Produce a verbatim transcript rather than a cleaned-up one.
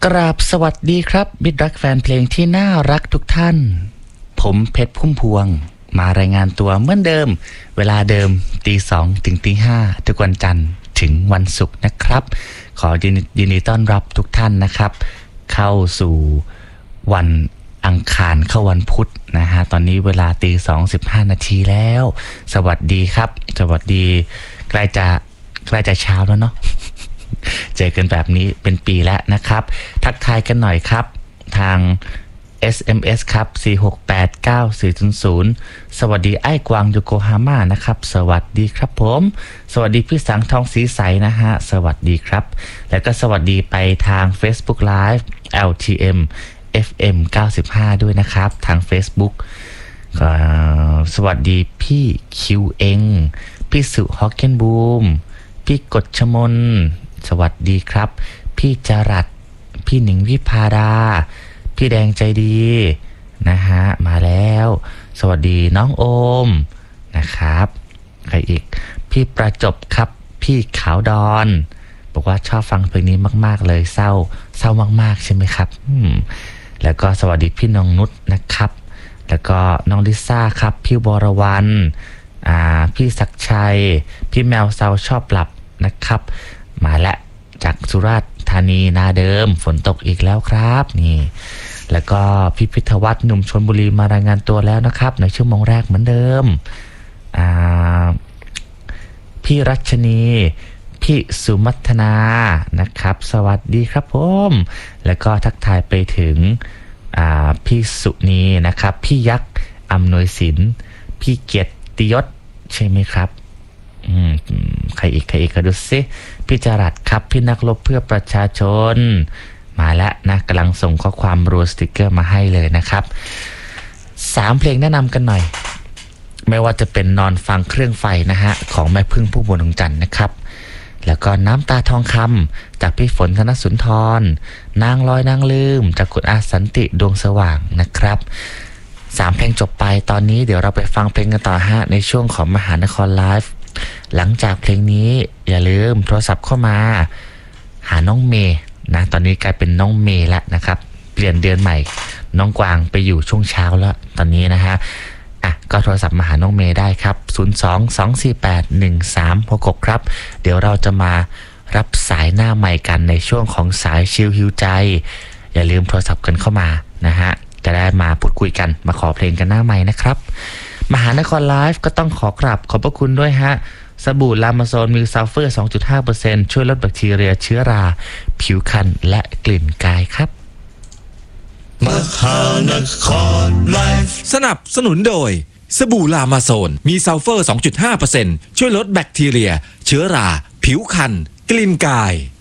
กราบสวัสดีครับมิตรรักแฟนเพลงที่น่ารักทุกท่านผมเพชรพุ่มพวงมารายงานตัวเหมือนเดิมเวลาเดิมตีสองถึงตีห้าทุกวันจันทร์ถึงวันศุกร์นะครับขอยินดีต้อนรับทุกท่านนะครับเข้าสู่วันอังคารเข้าวันพุธนะฮะตอนนี้เวลาตีสองสิบห้านาทีแล้วสวัสดีครับสวัสดีใกล้จะใกล้จะเช้าแล้วเนาะเจอกันแบบนี้เป็นปีแล้วนะครับทักทายกันหน่อยครับทาง เอส เอ็ม เอส ครับสี่หกแปดเก้าสี่ศูนย์ศูนย์สวัสดีไอ้กวางโยโกฮาม่านะครับสวัสดีครับผมสวัสดีพี่สังทองสีใสนะฮะสวัสดีครับแล้วก็สวัสดีไปทาง Facebook Live แอล ที เอ็ม เอฟ เอ็ม เก้าสิบห้าด้วยนะครับทาง Facebook สวัสดีพี่คิวเองพี่สุฮอกเกนบูมพี่กฎชมนสวัสดีครับพี่จรัสพี่หนิงวิภาดาพี่แดงใจดีนะฮะมาแล้วสวัสดีน้องโอมนะครับใครอีกพี่ประจบครับพี่ขาวดอนบอกว่าชอบฟังเพลงนี้มากๆเลยเศร้าเศร้ามากๆใช่ไหมครับแล้วก็สวัสดีพี่น้องนุชนะครับแล้วก็น้องลิซ่าครับพี่บรวรรณอ่าพี่ศักชัยพี่แมวเซาชอบหลับนะครับมาแล้วจากสุราษฎร์ธานีนาเดิมฝนตกอีกแล้วครับนี่แล้วก็พี่พิทวัฒน์หนุ่มชลบุรีมารายงานตัวแล้วนะครับในชั่วโมงแรกเหมือนเดิมอ่าพี่รัชนีพี่สุมัทนานะครับสวัสดีครับผมแล้วก็ทักทายไปถึงอ่าพี่สุนีนะครับพี่ยักษ์อำนวยสินพี่เกียรติยศใช่ไหมครับอืมใครอีกใครอีกก็ดูสิพี่จรัสครับพี่นักรบเพื่อประชาชนมาแล้วนะกำลังส่งข้อความรัวสติกเกอร์มาให้เลยนะครับสามเพลงแนะนำกันหน่อยไม่ว่าจะเป็นนอนฟังเครื่องไฟนะฮะของแม่พึ่งผู้บนดวงจันทร์นะครับแล้วก็น้ำตาทองคำจากพี่ฝนธนสุนทรนางลอยนางลืมจากคุณอาสันติดวงสว่างนะครับสามเพลงจบไปตอนนี้เดี๋ยวเราไปฟังเพลงกันต่อฮะในช่วงของมหานครไลฟ์หลังจากเพลงนี้อย่าลืมโทรศัพท์เข้ามาหาน้องเมย์นะตอนนี้กลายเป็นน้องเมย์แล้วนะครับเปลี่ยนเดือนใหม่น้องกวางไปอยู่ช่วงเช้าแล้วตอนนี้นะฮะอ่ะก็โทรศัพท์มาหาน้องเมย์ได้ครับศูนย์ สอง สอง สี่ แปด หนึ่ง สาม หก หกครับเดี๋ยวเราจะมารับสายหน้าใหม่กันในช่วงของสายชิลฮิวใจอย่าลืมโทรศัพท์กันเข้ามานะฮะจะได้มาพูดคุยกันมาขอเพลงกันหน้าใหม่นะครับมหานครไลฟ์ก็ต้องขอกราบขอบพระคุณด้วยฮะสบู่ลามาโซนมิลซัลเฟอร์ สองจุดห้าเปอร์เซ็นต์ ช่วยลดแบคทีเรียเชื้อราผิวคันและกลิ่นกายครับมหานครไลฟ์สนับสนุนโดยสบู่ลามาโซนมีซัลเฟอร์ สองจุดห้าเปอร์เซ็นต์ ช่วยลดแบคทีเรียเชื้อราผิวคันกลิ่นกาย